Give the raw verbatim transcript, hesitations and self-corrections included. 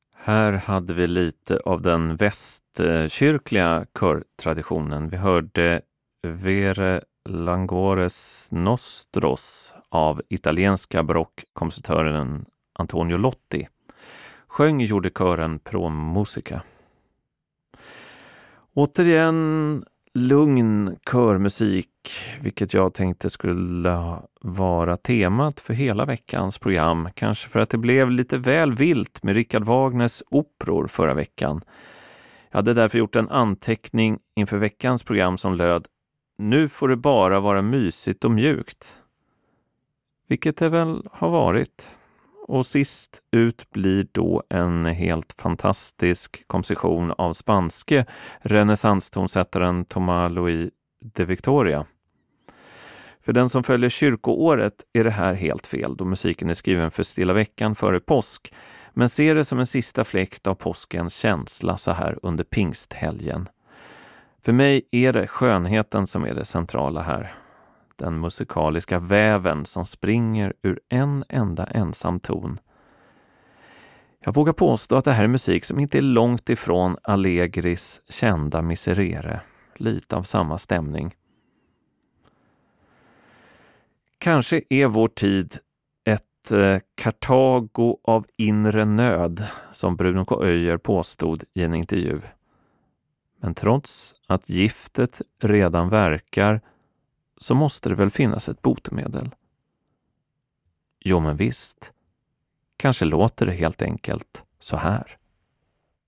Här hade vi lite av den västkyrkliga körtraditionen. Vi hörde Vere Langores Nostros av italienska barockkompositören Antonio Lotti. Sjöng gjorde kören Pro Musica. Återigen lugn körmusik, vilket jag tänkte skulle vara temat för hela veckans program. Kanske för att det blev lite väl vilt med Richard Wagners operor förra veckan. Jag hade därför gjort en anteckning inför veckans program som löd: nu får det bara vara mysigt och mjukt. Vilket det väl har varit. Och sist ut blir då en helt fantastisk komposition av spanske renässanstonsättaren Tomás Luis de Victoria. För den som följer kyrkoåret är det här helt fel, då musiken är skriven för stilla veckan före påsk, men ser det som en sista fläkt av påskens känsla så här under pingsthelgen. För mig är det skönheten som är det centrala här. Den musikaliska väven som springer ur en enda ensam ton. Jag vågar påstå att det här är musik som inte är långt ifrån Allegris kända Miserere. Lite av samma stämning. Kanske är vår tid ett eh, Kartago av inre nöd, som Bruno K. Öijer påstod i en intervju. Men trots att giftet redan verkar så måste det väl finnas ett botemedel. Jo men visst, kanske låter det helt enkelt så här.